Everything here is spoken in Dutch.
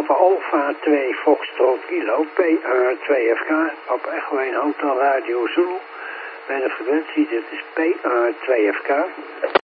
Bravo Alpha 2 Foxtrot Kilo PR2FK op Echo 1 Hotel Radio Zulu. Bij de frequentie, dit is PR2FK.